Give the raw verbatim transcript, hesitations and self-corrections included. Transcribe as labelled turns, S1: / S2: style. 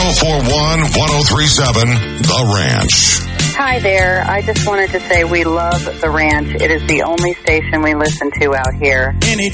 S1: oh four one, one oh three seven, The Ranch.
S2: Hi there. I just wanted to say we love The Ranch. It is the only station we listen to out here.
S3: Any